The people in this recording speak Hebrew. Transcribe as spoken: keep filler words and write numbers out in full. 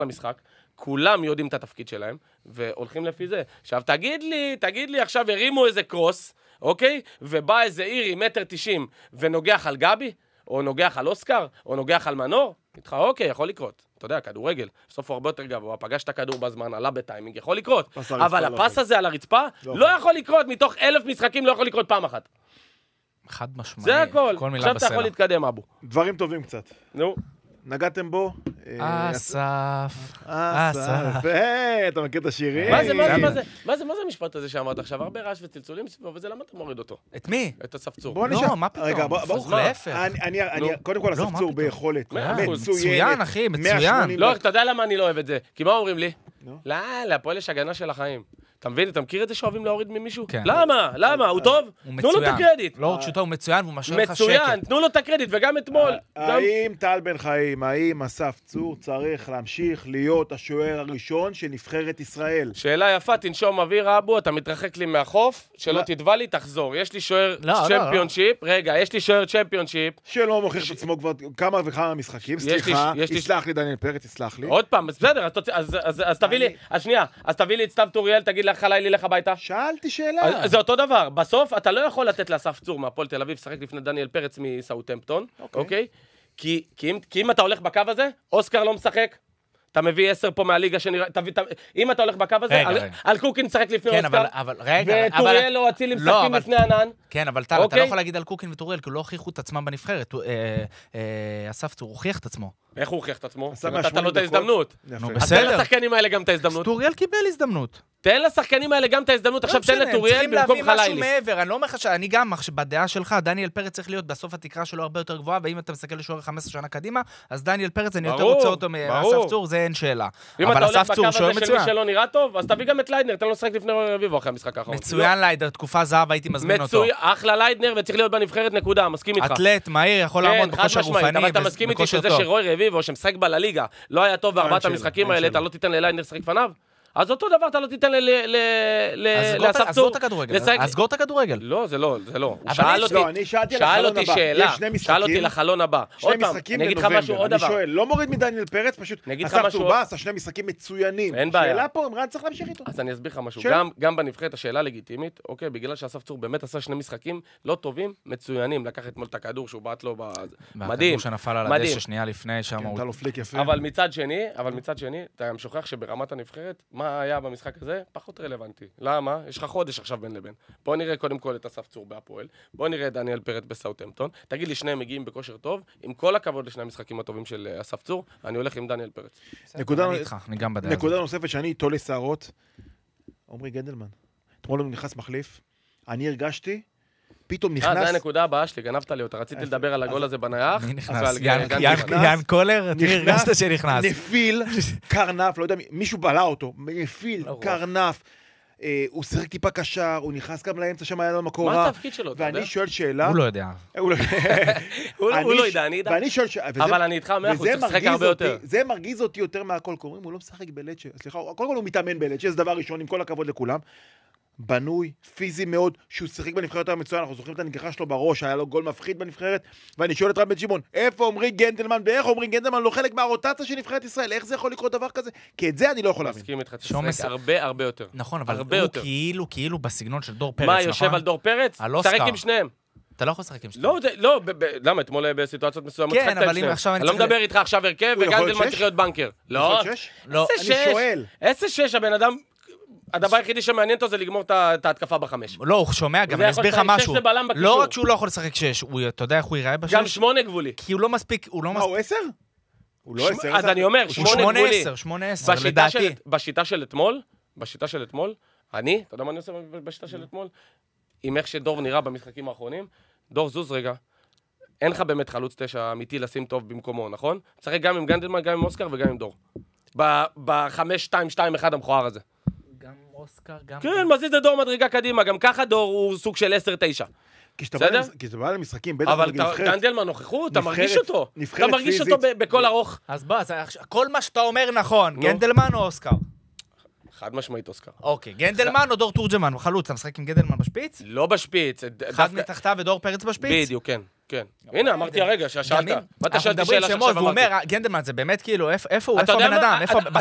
למשחק, כולם יודעים את התפקיד שלהם, והולכים לפי זה. עכשיו, תגיד לי, תגיד לי, עכשיו הרימו איזה קרוס, אוקיי? ובא איזה אירי, מטר תשעים, ונוגח על גבי, או נוגח על אוסקר, או נוגח על מנור, איתך, אוקיי, יכול לקרות. אתה יודע, כדורגל, בסוף הוא הרבה יותר גבוה, פגש את הכדור בזמן, עלה בטיימינג, יכול לקרות. אבל הפס הזה על הרצפה, לא יכול לקרות, מתוך אלף משחקים לא יכול לקרות פעם אחת. חד משמעי. זה הכל. כל מילה עכשיו בסלע. אתה יכול להתקדם, אבו. דברים טובים קצת. נו. נגעתם בו? אסף. אסף. היי, אתה מכיר את השירים? מה זה, מה זה, מה זה, מה זה, מה זה המשפט הזה שאמרת עכשיו? הרבה רעש וצלצולים סביבו, וזה למה אתה מוריד אותו? את מי? את הספצור. בוא נשאר. לא, מה פתאום? רגע, בוא, הפוך, בוא, להפך. אני, אני, קודם כל, לא, אסף מה צור פתאום? ביכולת. מאה אחוז. מצוין, אחי, מצוין. מאה ושמונים לא, אתה יודע למה אני לא אוהב את זה? כי מה אומרים לי? נו. לא, להפועל יש הגנה של החיים. אתה מבין? אתה מכיר את זה שאוהבים להוריד ממישהו? כן. למה? למה? הוא טוב? הוא תנו לו את מצוין. הקרדיט. לא רק שאותו הוא מצוין, והוא משאיר לך שקט. מצוין, תנו לו את הקרדיט, וגם אתמול. האם טל בן חיים, האם אסף צור צריך להמשיך להיות השוער הראשון של נבחרת ישראל? שאלה יפה, תנשום אוויר, אבו, אתה מתרחק לי מהחוף, שלא תתבע לי, תחזור. יש לי שוער לא, לא, צ'מפיונשיפ, רגע, יש לי שוער צ'מפיונשיפ. שלא מוכיח את עצמו כבר כמה וכמה משחקים, סליחה, יש לי- יסלח לי דניאל פרץ, יסלח לי. עוד פעם, בסדר, אז תוציא- אז- אז אז תביא לי, אני- אז שנייה, אז תביא לי את סתיו טוריאל, תגיד לך עליי, לך הביתה. שאלתי שאלה. אז זה אותו דבר, בסוף אתה לא יכול לתת לאסף צור מהפועל תל אביב, שחק לפני דניאל פרץ מסאוטהמפטון, אוקיי? כי כי אם כי אם אתה הולך בקו הזה, אוסקר לא משחק, אתה מביא עשר פה מהליגה שנראה, תביא- תביא- אם אתה הולך בקו הזה, רגע, על- רגע. על קוקין משחק לפני כן, אוסקר, אבל, אבל, רגע, אבל... וטוריאל או אצילי לא, משחקים אבל- לפני ענן. כן, אבל טל, אתה אוקיי? לא יכול להגיד על קוקין וטוריאל, כי לא הוכיחו את עצמם בנבחרת. הוא, אה, אה, אסף צור הוכיח את עצמו. איך הוא הוכיח את עצמו? עשה נתת לו מאה את ושמונים ההזדמנות. יפה. נו, אז בסדר. תן לשחקנים האלה גם את ההזדמנות. טוריאל קיבל הזדמנות. תן לשחקנים האלה גם את ההזדמנות, עכשיו לא תן משנה, הם לטוריאל צריכים במקום להביא משהו חלילי. מעבר, אני לא אומר לך שאני גם, בדעה שלך, דניאל פרץ צריך להיות בסוף התקרה שלו הרבה יותר גבוהה, ואם אתה מסתכל לשוער חמש עשרה שנה קדימה, אז דניאל פרץ, אני יותר ברור, רוצה אותו ברור. מאסף צור, זה אין שאלה. אם אבל אתה הולך אסף צור בקו שוער הזה של מי מצוין. שלא נראה טוב, אז תביא גם את ליידנר, תן לו לשחק לפני רביבו אחרי המשחק האחרון. מצוין ליידר, תקופה זהב, הייתי מזמין אותו. מצוין, אחלה ליידנר וצריך להיות בנבחרת נקודה, מסכים איתך. אתלט, מהיר, יכול לעמוד כן, חד בכושר משמעית, גופני אבל אתה מסכים איתי וכושר שזה טוב. שרוי רביבו שמשחק בלליגה לא היה טוב בארבעת שאלה, המשחקים אין האלה, שאלה. אתה לא תיתן לליידנר לשחק לפניו? אז אותו דבר אתה לא תיתן ל- ל- ל- אז סגור את- לאסף אז סגור צור. את הכדורגל. לשחק- אז סגור את הכדורגל. לא, זה לא, זה לא. הוא אבל שאל יש- אותי, לא, אני שאלתי על שאל החלון אותי הבא. שאלה, יש שני שאל משחקים. אותי לחלון הבא. שני עוד פעם, משחקים אני אגיד לך משהו, עוד אני דבר. שואל, לא מוריד מדניאל פרץ, פשוט אני אגיד לך אסף משהו- צור בא, עשה שני משחקים מצוינים. אין בעיה. שאלה פה, אמרן צריך להמשיך איתו. אז אני אסביר לך משהו, של- גם, גם בנבחרת השאלה לגיטימית, אוקיי, בגלל שאסף צור באמת עשה שני משחקים לא טובים, מצוינים, לקח אתמול את הכדור שהוא בעט לו, בזה. מדהים, והכדור שנפל על מדהים. הדשא שנייה לפני שם. כן, הוא- נתן לו פליק יפה. אבל מצד שני, אבל מצד שני, אתה גם שוכח שברמת הנבחרת, מה היה במשחק הזה? פחות רלוונטי. למה? יש לך חודש עכשיו בין לבין. בוא נראה קודם כל את אסף צור בהפועל, בוא נראה את דניאל פרץ בסאוטהמפטון, תגיד לי שניהם מגיעים בכושר טוב, עם כל הכבוד לשני המשחקים הטובים של אה, אסף צור, אני הולך עם דניאל פרץ. נקודה- אני איתך, אני גם בדעה הזאת. נקודה נוספת שאני איתו לשערות, עומרי גנדלמן. אתמול הוא נכנס מחליף, אני הרגשתי, פתאום אה, זה נכנס, הנקודה הבאה שלי, גנבת לי אותה, רציתי אז- לדבר על הגול אז- הזה בנייח. מי אז נכנס? על יאן- גנדלמן. יאן- נכנס, יאן קולר? מי הרגשת שנכנס? נפיל, קרנף, לא יודע, מי- מישהו בלע אותו, נפיל, לא רוח. קרנף, אה, הוא שיחק טיפה קשר, הוא נכנס גם לאמצע, שם היה לו מקום מה רע, התפקיד שלו, אתה יודע? ואני שואל שאלה, הוא לא יודע. הוא לא- הוא אני הוא לא ש- ידע, אני ידע. ואני שואל שאלה, וזה- אבל אני איתך מאה אחוז, וזה צריך לשחק מרגיז הרבה אותי- יותר. זה מרגיז אותי יותר מהכל, קוראים, הוא לא משחק בלצ'ה, סליחה, קודם כל הוא מתאמן בלצ'ה, זה דבר ראשון, עם כל הכבוד לכולם. בנוי, פיזי מאוד, שהוא שיחק בנבחרת המצוין, אנחנו זוכרים את הנגיחה שלו בראש, היה לו גול מפחיד בנבחרת, ואני שואל את רב בן שמעון, איפה עמרי גנדלמן, ואיך עמרי גנדלמן לא חלק מהרוטציה של נבחרת ישראל, איך זה יכול לקרות דבר כזה? כי את זה אני לא יכול להבין. מסכים איתך, שומס- תשחק הרבה הרבה יותר. נכון, אבל הרבה הוא יותר. כאילו, כאילו בסגנון של דור פרץ, מה, נכון? יושב על דור פרץ? על אוסקר. שחק עם שניהם. אתה לא יכול לשחק עם שניהם. לא, זה- לא, ב- ב- למה? אתמול בסיטואציות מסוימות כן, שחקת אבל עם אם שניהם. עכשיו אני אני לא צריך- מדבר איתך עכשיו הרכב, הוא יכול להיות וגנדלמן שש? צריך להיות בנקר. לא, יכול להיות שש? לא. איזה אני שש? שואל. איזה שש? הבן אדם, הדבר היחידי שמעניין אותו זה לגמור את ה- את ההתקפה בחמש. לא, הוא שומע, גם זה אני יכול אסביר לך לשחק שש משהו. זה בלם בקישור. לא רק שהוא לא יכול לשחק שש, הוא, אתה יודע איך הוא ייראה בשש? גם שמונה גבולי. כי הוא לא מספיק, הוא לא מה, מספיק. הוא עשר? הוא לא שמ- עשר. אז אני אומר, הוא שמונה שמונה גבולי. עשר, שמונה עשר, בשיטה לדעתי. של- בשיטה של אתמול, בשיטה של אתמול, אני, אתה יודע מה אני עושה בשיטה של אתמול? עם איך שדור נראה במשחקים האחרונים, דור זוז רגע, אין לך באמת חלוץ תשע אמיתי לשים טוב במקומו, נכון? צריך גם עם גנדלמן, גם עם אוסקר וגם עם דור. בחמש, שתיים, שתיים, אחד המכוער הזה. גם אוסקר, גם... כן, מזיז את דור מדרגה קדימה, גם ככה דור הוא סוג של עשר תשע. כי כשאתה בא בסדר? למש- כי כשאתה בא למשחקים, בטח אבל נגד אתה- נבחרת, גנדלמן נוכחות, אתה נבחרת- מרגיש אותו. אתה נבחרת מרגיש אותו פיזית. ב- בכל ארוך. אז בוא, אז עכשיו, כל מה שאתה אומר נכון, נו. גנדלמן או אוסקר? חד משמעית אוסקר. אוקיי, גנדלמן או דור תורג'מן? חלוץ, אתה משחק עם גנדלמן בשפיץ? לא בשפיץ. אחד מתחתיו ודור פרץ בשפיץ? בדיוק, כן, כן. הנה, אמרתי הרגע, ששאלת. אנחנו מדברים שמות, והוא אומר, גנדלמן זה באמת כאילו, איפה הוא, איפה הבן אדם?